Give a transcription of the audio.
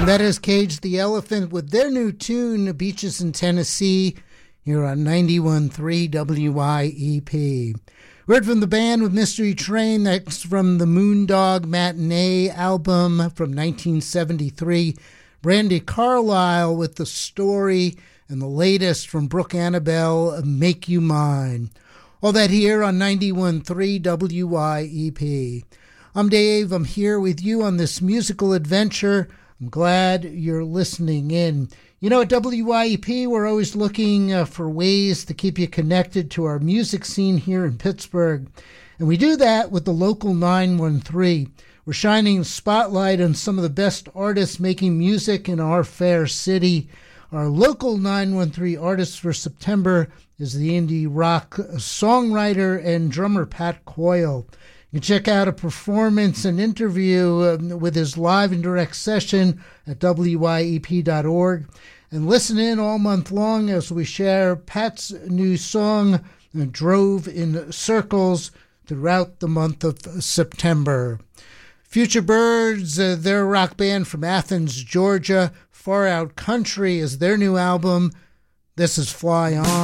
That is Cage the Elephant with their new tune, Beaches in Tennessee, here on 91.3 WYEP. We heard from the band with Mystery Train. That's from the Moondog Matinee album from 1973. Brandy Carlisle with The Story, and the latest from Brooke Annabelle, Make You Mine. All that here on 91.3 WYEP. I'm Dave. I'm here with you on this musical adventure. I'm glad you're listening in. You know, at WYEP, we're always looking for ways to keep you connected to our music scene here in Pittsburgh. And we do that with the local 913. We're shining a spotlight on some of the best artists making music in our fair city. Our local 913 artist for September is the indie rock songwriter and drummer Pat Coyle. You can check out a performance and interview with his live and direct session at wyep.org. And listen in all month long as we share Pat's new song, Drove in Circles, throughout the month of September. Future Birds, they're a rock band from Athens, Georgia. Far Out Country is their new album. This is Fly On.